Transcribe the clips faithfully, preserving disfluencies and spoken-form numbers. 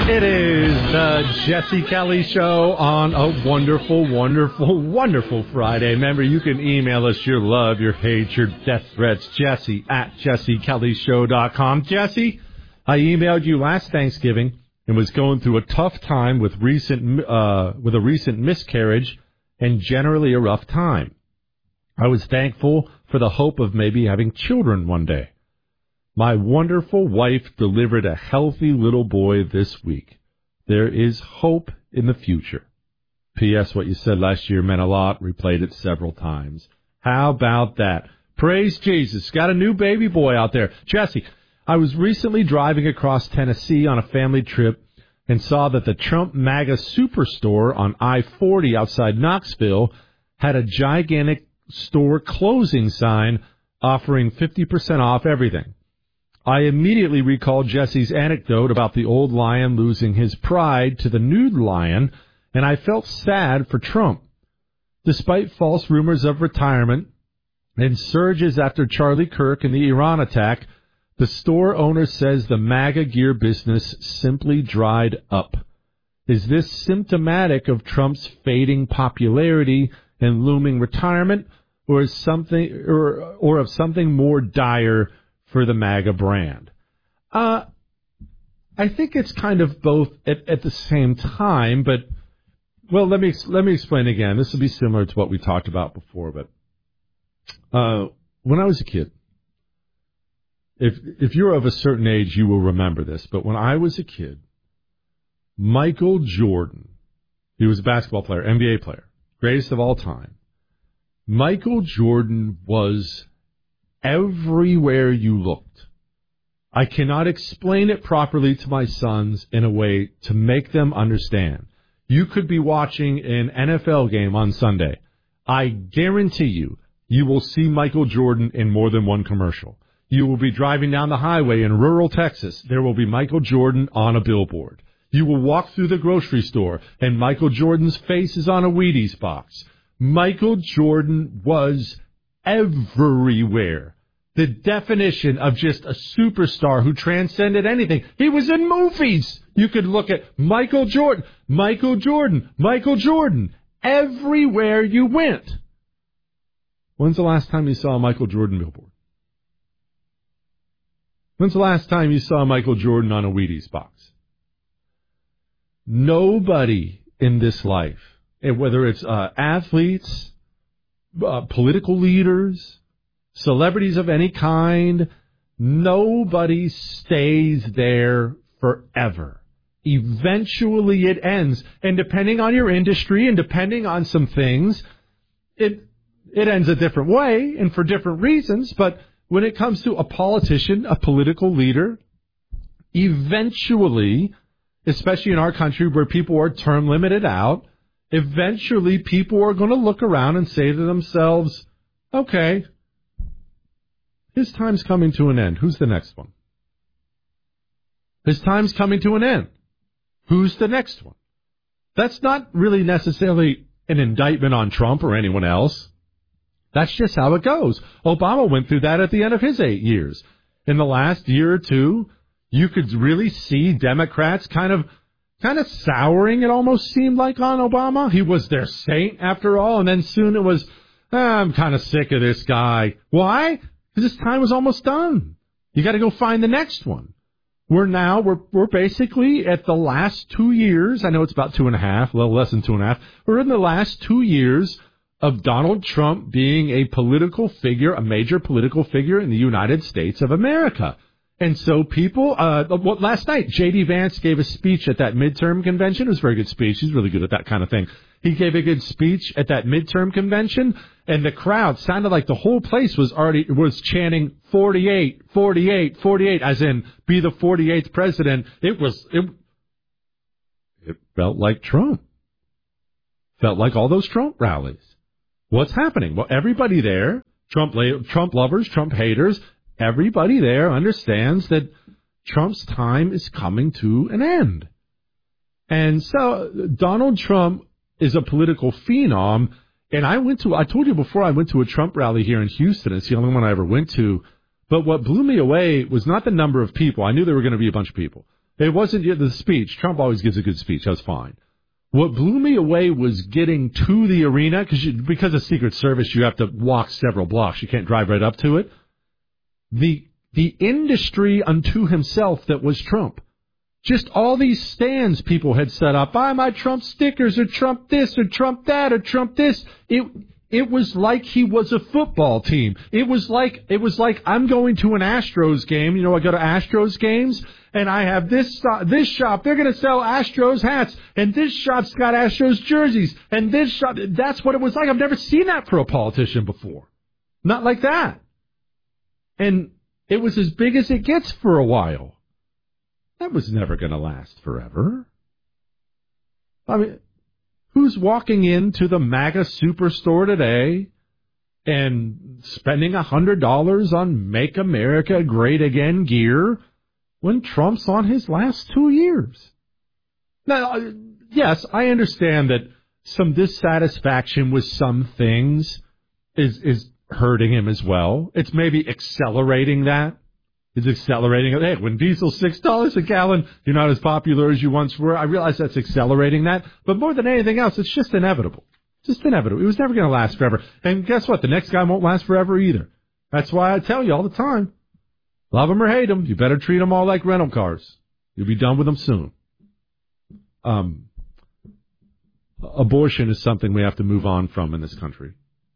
It is the Jesse Kelly Show on a wonderful, wonderful, wonderful Friday. Remember, you can email us your love, your hate, your death threats, Jesse at jesse kelly show dot com. Jesse, I emailed you last Thanksgiving and was going through a tough time with recent, uh, with a recent miscarriage and generally a rough time. I was thankful for the hope of maybe having children one day. My wonderful wife delivered a healthy little boy this week. There is hope in the future. P S. What you said last year meant a lot. Replayed it several times. How about that? Praise Jesus. Got a new baby boy out there. Jesse, I was recently driving across Tennessee on a family trip and saw that the Trump MAGA Superstore on I forty outside Knoxville had a gigantic store closing sign offering fifty percent off everything. I immediately recalled Jesse's anecdote about the old lion losing his pride to the nude lion, and I felt sad for Trump. Despite false rumors of retirement and surges after Charlie Kirk and the Iran attack, the store owner says the MAGA gear business simply dried up. Is this symptomatic of Trump's fading popularity and looming retirement, or is something, or or of something more dire for the MAGA brand? Uh, I think it's kind of both at, at the same time, but, well, let me let me explain again. This will be similar to what we talked about before, but uh, when I was a kid, if if you're of a certain age, you will remember this, but when I was a kid, Michael Jordan, he was a basketball player, N B A player, greatest of all time. Michael Jordan was everywhere you looked. I cannot explain it properly to my sons in a way to make them understand. You could be watching an N F L game on Sunday. I guarantee you, you will see Michael Jordan in more than one commercial. You will be driving down the highway in rural Texas. There will be Michael Jordan on a billboard. You will walk through the grocery store, and Michael Jordan's face is on a Wheaties box. Michael Jordan was everywhere. The definition of just a superstar who transcended anything. He was in movies. You could look at Michael Jordan, Michael Jordan, Michael Jordan, everywhere you went. When's the last time you saw a Michael Jordan billboard? When's the last time you saw Michael Jordan on a Wheaties box? Nobody in this life, whether it's uh, athletes, Uh, political leaders, celebrities of any kind, nobody stays there forever. Eventually it ends. And depending on your industry and depending on some things, it it ends a different way and for different reasons. But when it comes to a politician, a political leader, eventually, especially in our country where people are term limited out, eventually, people are going to look around and say to themselves, okay, his time's coming to an end. Who's the next one? His time's coming to an end. Who's the next one? That's not really necessarily an indictment on Trump or anyone else. That's just how it goes. Obama went through that at the end of his eight years. In the last year or two, you could really see Democrats kind of Kind of souring, it almost seemed like, on Obama. He was their saint, after all, and then soon it was, ah, I'm kind of sick of this guy. Why? Because his time was almost done. You got to go find the next one. We're now, we're we're basically at the last two years, I know it's about two and a half, a little less than two and a half, we're in the last two years of Donald Trump being a political figure, a major political figure in the United States of America. And so people, uh, well, last night, J D. Vance gave a speech at that midterm convention. It was a very good speech. He's really good at that kind of thing. He gave a good speech at that midterm convention, and the crowd sounded like the whole place was already, was chanting forty-eight, forty-eight, forty-eight, as in, be the forty-eighth president. It was, it, it felt like Trump. Felt like all those Trump rallies. What's happening? Well, everybody there, Trump, Trump lovers, Trump haters, everybody there understands that Trump's time is coming to an end. And so Donald Trump is a political phenom. And I went to, I told you before, I went to a Trump rally here in Houston. It's the only one I ever went to. But what blew me away was not the number of people. I knew there were going to be a bunch of people. It wasn't the speech. Trump always gives a good speech. That was fine. What blew me away was getting to the arena, because because of Secret Service, you have to walk several blocks. You can't drive right up to it. The the industry unto himself that was Trump. Just all these stands people had set up. Buy my Trump stickers, or Trump this, or Trump that, or Trump this. It it was like he was a football team. It was like it was like I'm going to an Astros game. You know, I go to Astros games. And I have this this shop, they're going to sell Astros hats, and this shop's got Astros jerseys, and this shop, that's what it was like. I've never seen that for a politician before. Not like that. And it was as big as it gets for a while. That was never going to last forever. I mean, who's walking into the MAGA superstore today and spending one hundred dollars on Make America Great Again gear when Trump's on his last two years? Now, yes, I understand that some dissatisfaction with some things is is hurting him as well. It's maybe accelerating that. It's accelerating it. Hey, when diesel's six dollars a gallon, you're not as popular as you once were. I realize that's accelerating that. But more than anything else, it's just inevitable. Just inevitable. It was never going to last forever. And guess what? The next guy won't last forever either. That's why I tell you all the time. Love them or hate them, you better treat them all like rental cars. You'll be done with them soon. Um, abortion is something we have to move on from in this country.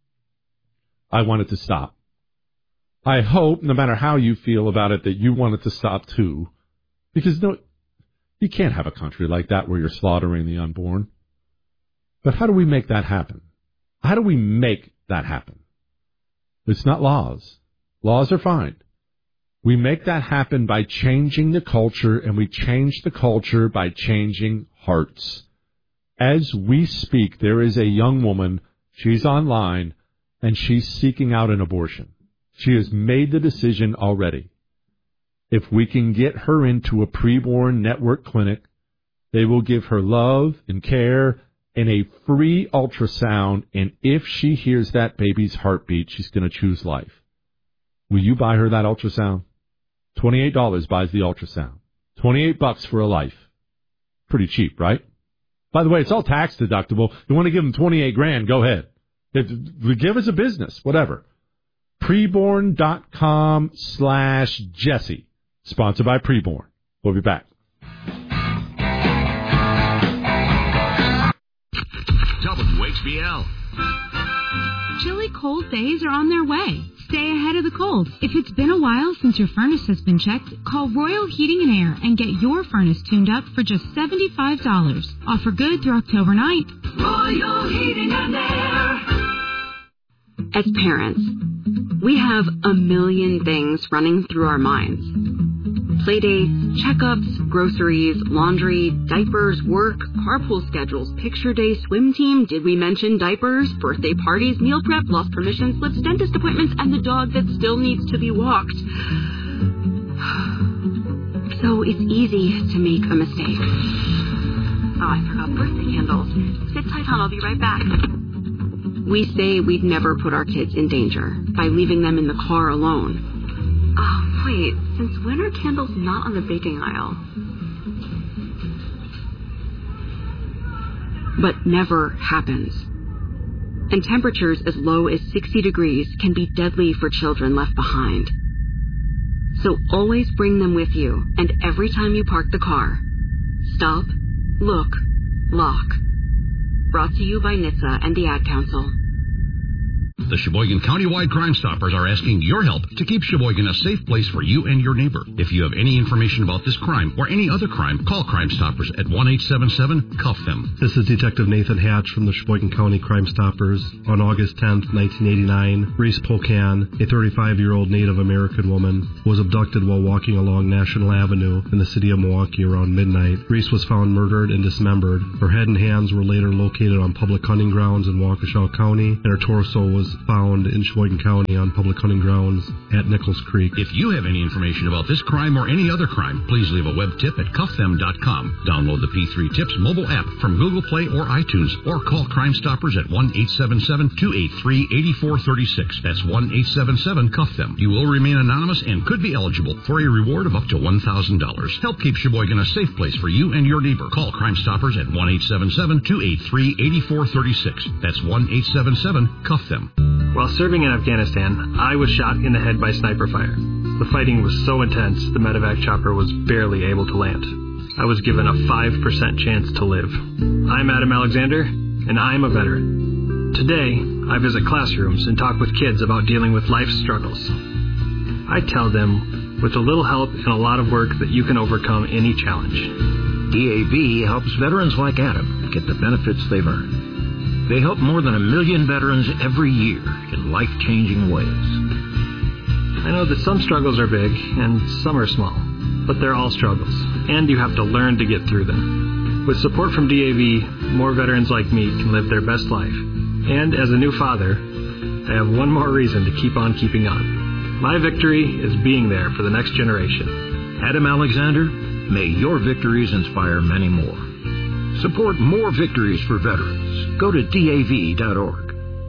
I want it to stop. I hope, no matter how you feel about it, that you want it to stop too. Because no, you can't have a country like that where you're slaughtering the unborn. But how do we make that happen? How do we make that happen? It's not laws. Laws are fine. We make that happen by changing the culture, and we change the culture by changing hearts. As we speak, there is a young woman, she's online, and she's seeking out an abortion. She has made the decision already. If we can get her into a preborn network clinic, they will give her love and care and a free ultrasound, and if she hears that baby's heartbeat, she's going to choose life. Will you buy her that ultrasound? twenty-eight dollars buys the ultrasound. twenty-eight bucks for a life. Pretty cheap, right? By the way, it's all tax deductible. You want to give them twenty-eight grand, go ahead. If, give us a business, whatever. Preborn.com slash Jesse. Sponsored by Preborn. We'll be back. W H B L. Chilly cold days are on their way. Stay ahead of the cold. If it's been a while since your furnace has been checked, call Royal Heating and Air and get your furnace tuned up for just seventy-five dollars. Offer good through October ninth. Royal Heating and Air. As parents, we have a million things running through our minds. Playdates, checkups, groceries, laundry, diapers, work, carpool schedules, picture day, swim team, did we mention diapers, birthday parties, meal prep, lost permission slips, dentist appointments, and the dog that still needs to be walked. So it's easy to make a mistake. Oh, I forgot birthday candles. Sit tight, hon, I'll be right back. We say we'd never put our kids in danger by leaving them in the car alone. Oh, wait, since when are candles not on the baking aisle? But never happens. And temperatures as low as sixty degrees can be deadly for children left behind. So always bring them with you, and every time you park the car, stop, look, lock. Brought to you by N H T S A and the Ad Council. The Sheboygan Countywide Crime Stoppers are asking your help to keep Sheboygan a safe place for you and your neighbor. If you have any information about this crime or any other crime, call Crime Stoppers at one eight seven seven, C U F them. This is Detective Nathan Hatch from the Sheboygan County Crime Stoppers. On August tenth, nineteen eighty-nine, Reese Polkan, a thirty-five-year-old Native American woman, was abducted while walking along National Avenue in the city of Milwaukee around midnight. Reese was found murdered and dismembered. Her head and hands were later located on public hunting grounds in Waukesha County, and her torso was was found in Sheboygan County on public hunting grounds at Nichols Creek. If you have any information about this crime or any other crime, please leave a web tip at cuff them dot com. Download the P three Tips mobile app from Google Play or iTunes, or call Crime Stoppers at one eight seven seven, two eight three, eight four three six. That's one eight seven seven, cuff them. You will remain anonymous and could be eligible for a reward of up to one thousand dollars. Help keep Sheboygan a safe place for you and your neighbor. Call Crime Stoppers at one eight seven seven, two eight three, eight four three six. That's one eight seven seven, cuff them. While serving in Afghanistan, I was shot in the head by sniper fire. The fighting was so intense, the medevac chopper was barely able to land. I was given a five percent chance to live. I'm Adam Alexander, and I'm a veteran. Today, I visit classrooms and talk with kids about dealing with life's struggles. I tell them, with a little help and a lot of work, that you can overcome any challenge. D A V helps veterans like Adam get the benefits they've earned. They help more than a million veterans every year in life-changing ways. I know that some struggles are big and some are small, but they're all struggles, and you have to learn to get through them. With support from D A V, more veterans like me can live their best life. And as a new father, I have one more reason to keep on keeping on. My victory is being there for the next generation. Adam Alexander, may your victories inspire many more. Support more victories for veterans. Go to D A V dot org.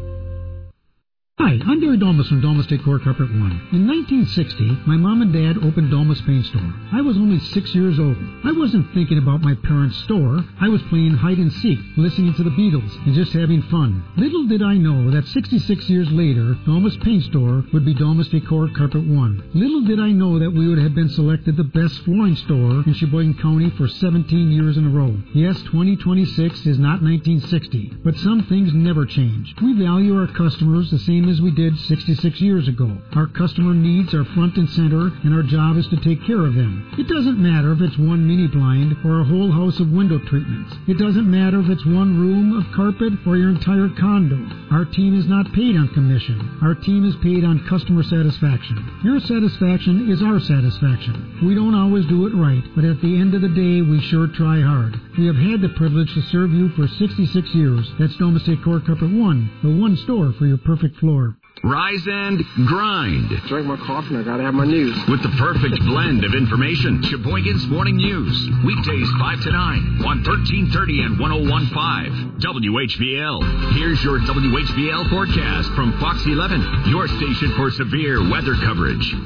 Hi, I'm Gary Domus from Domus Decor Carpet One. In nineteen sixty, my mom and dad opened Domus Paint Store. I was only six years old. I wasn't thinking about my parents' store. I was playing hide and seek, listening to the Beatles, and just having fun. Little did I know that sixty-six years later, Domus Paint Store would be Domus Decor Carpet One. Little did I know that we would have been selected the best flooring store in Sheboygan County for seventeen years in a row. Yes, twenty twenty-six is not nineteen sixty, but some things never change. We value our customers the same as we did sixty-six years ago. Our customer needs are front and center, and our job is to take care of them. It doesn't matter if it's one mini blind or a whole house of window treatments. It doesn't matter if it's one room of carpet or your entire condo. Our team is not paid on commission. Our team is paid on customer satisfaction. Your satisfaction is our satisfaction. We don't always do it right, but at the end of the day, we sure try hard. We have had the privilege to serve you for sixty-six years. That's Domus Decor Carpet One, the one store for your perfect floor. Rise and grind. Drink my coffee and I gotta have my news. With the perfect blend of information. Sheboygan's Morning News. Weekdays five to nine on thirteen thirty and one oh one point five W H B L. Here's your W H B L forecast from Fox eleven, your station for severe weather coverage.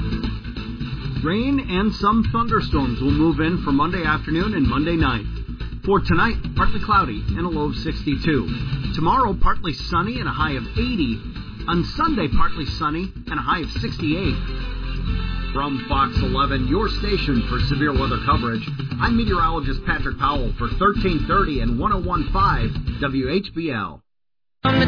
Rain and some thunderstorms will move in for Monday afternoon and Monday night. For tonight, partly cloudy and a low of sixty-two. Tomorrow, partly sunny and a high of eighty. On Sunday, partly sunny and a high of sixty-eight. From Fox eleven, your station for severe weather coverage, I'm meteorologist Patrick Powell for thirteen thirty and one oh one point five W H B L.